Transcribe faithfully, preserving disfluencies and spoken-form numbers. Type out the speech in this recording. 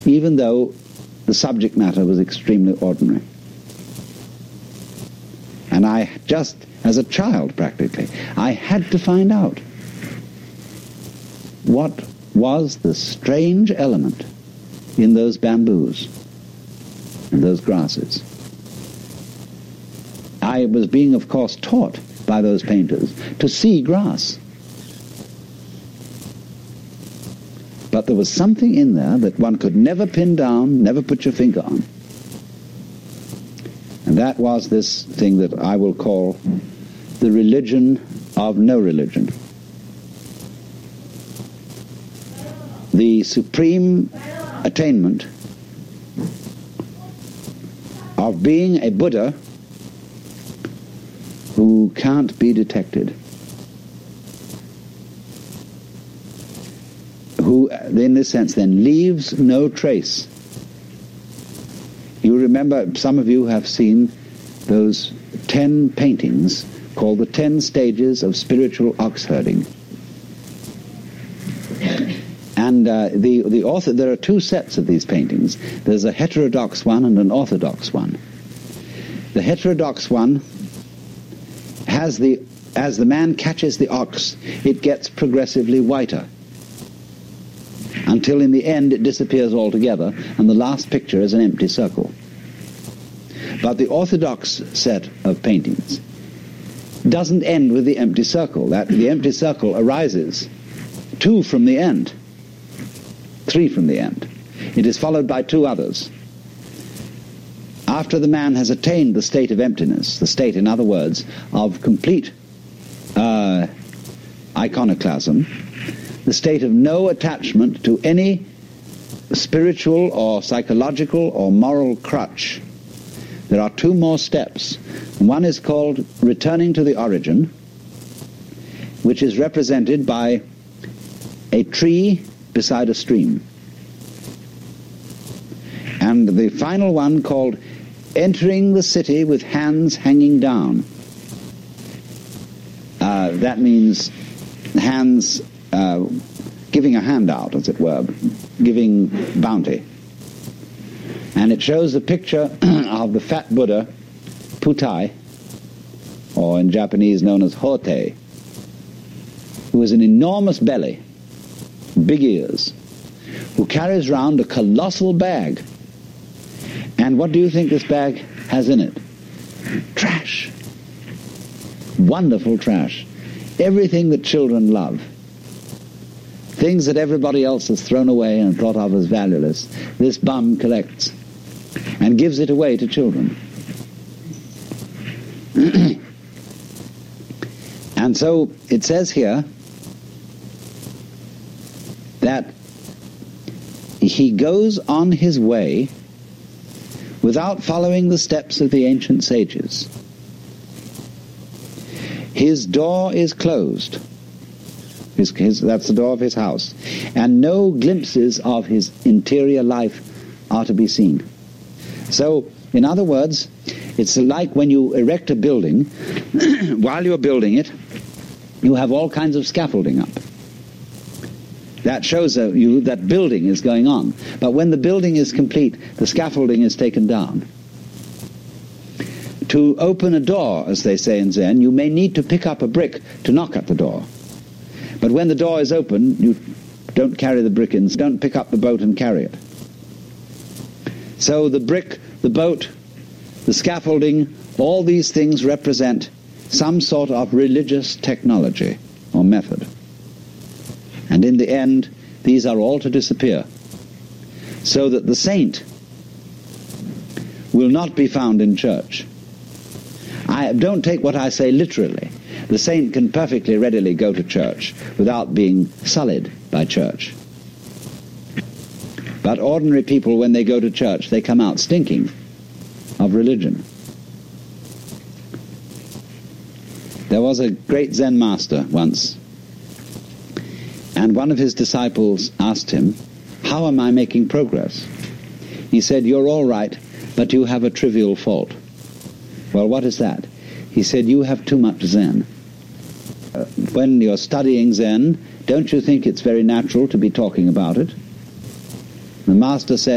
even though the subject matter was extremely ordinary. And I just, as a child practically, I had to find out what was the strange element in those bamboos and those grasses. I was being, of course, taught by those painters to see grass. But there was something in there that one could never pin down, never put your finger on. And that was this thing that I will call the religion of no religion. The supreme attainment of being a Buddha who can't be detected, who, in this sense, then leaves no trace. You remember, some of you have seen those ten paintings called the Ten Stages of Spiritual Ox Herding. And uh, the, the author, there are two sets of these paintings. There's a heterodox one and an orthodox one. The heterodox one has the, as the man catches the ox, it gets progressively whiter, until in the end it disappears altogether, and the last picture is an empty circle. But the orthodox set of paintings doesn't end with the empty circle. That the empty circle arises two from the end, three from the end. It is followed by two others. After the man has attained the state of emptiness, the state, in other words, of complete uh, iconoclasm, the state of no attachment to any spiritual or psychological or moral crutch, there are two more steps. One is called returning to the origin, which is represented by a tree beside a stream. And the final one called entering the city with hands hanging down. Uh, that means hands uh, giving a handout, as it were, giving bounty. And it shows the picture of the fat Buddha, Putai, or in Japanese known as Hotei, who has an enormous belly, big ears, who carries round a colossal bag. And what do you think this bag has in it? Trash. Wonderful trash. Everything that children love. Things that everybody else has thrown away and thought of as valueless, this bum collects and gives it away to children. And so it says here that he goes on his way without following the steps of the ancient sages. His door is closed. His, his, that's the door of his house. And no glimpses of his interior life are to be seen. So, in other words, it's like when you erect a building, while you're building it, you have all kinds of scaffolding up. That shows uh, you that building is going on. But when the building is complete, the scaffolding is taken down. To open a door, as they say in Zen, you may need to pick up a brick to knock at the door. But when the door is open, you don't carry the brick in, don't pick up the boat and carry it. So the brick, the boat, the scaffolding, all these things represent some sort of religious technology or method. And in the end, these are all to disappear, so that the saint will not be found in church. I don't take what I say literally. The saint can perfectly readily go to church without being sullied by church. But ordinary people, when they go to church, they come out stinking of religion. There was a great Zen master once, and one of his disciples asked him, "How am I making progress?" He said, "You're all right, but you have a trivial fault." "Well, what is that?" He said, "You have too much Zen. Uh, when you're studying Zen, don't you think it's very natural to be talking about it?" The master said,